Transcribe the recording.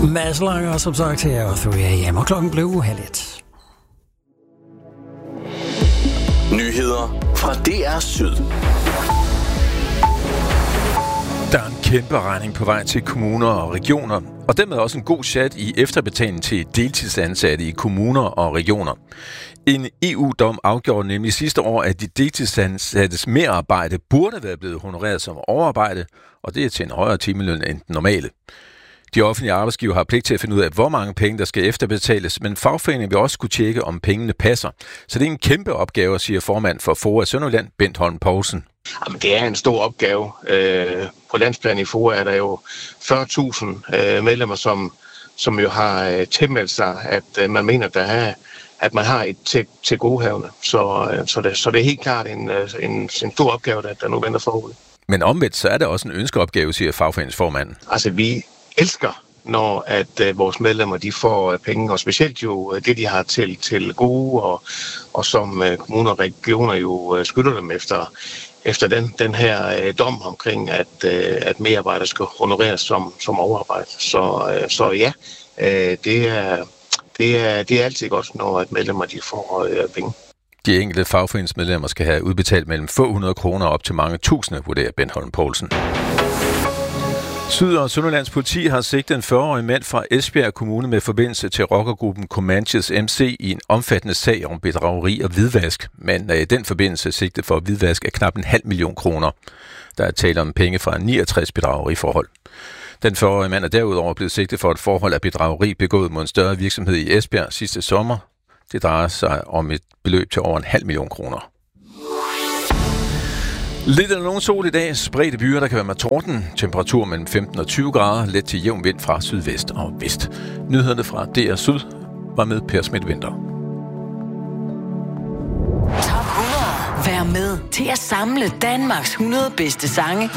Mads Langer, som sagt, her og 3 AM, og klokken blev 1:30. Nyheder fra DR Syd. Der er en kæmpe regning på vej til kommuner og regioner, og dermed også en god chat i efterbetaling til deltidsansatte i kommuner og regioner. En EU-dom afgjorde nemlig sidste år, at de deltidsansattes merarbejde burde være blevet honoreret som overarbejde, og det er til en højere timeløn end den normale. De offentlige arbejdsgiver har pligt til at finde ud af, hvor mange penge, der skal efterbetales, men fagforeningen vil også kunne tjekke, om pengene passer. Så det er en kæmpe opgave, siger formand for FOA Sønderjylland, Bent Holm Poulsen. Jamen, det er en stor opgave. På landsplan i FOA er der jo 40.000 medlemmer, som jo har tilmeldt sig, at man mener, at man har et til godehavende. Så det er helt klart en stor opgave, der nu venter forude. Men omvendt, så er det også en ønskeopgave, siger fagforeningsformanden. Altså, vi elsker, når at vores medlemmer de får penge, og specielt jo det, de har til gode, og som kommuner og regioner jo skylder dem efter den her dom omkring, at medarbejdere skal honoreres som overarbejde. Så ja, det er altid godt, når at medlemmer de får penge. De enkelte fagforeningsmedlemmer skal have udbetalt mellem få 100 kroner op til mange tusinde, vurderer Bent Holm Poulsen. Syd- og Sønderjyllands politi har sigtet en 40-årig mand fra Esbjerg Kommune med forbindelse til rockergruppen Comanches MC i en omfattende sag om bedrageri og hvidvask. Men i den forbindelse sigtet for hvidvask af knap 500.000 kroner. Der er tale om penge fra 69 bedrageriforhold. Den 40-årige mand er derudover blevet sigtet for et forhold af bedrageri begået mod en større virksomhed i Esbjerg sidste sommer. Det drejer sig om et beløb til over 500.000 kroner. Lidt eller nogen sol i dag, spredte byer, der kan være med torden, temperatur mellem 15 og 20 grader, let til jævn vind fra sydvest og vest. Nyhederne fra DR Syd var med Per Schmidt-Winther. Top 100. Vær med til at samle Danmarks 100 bedste sange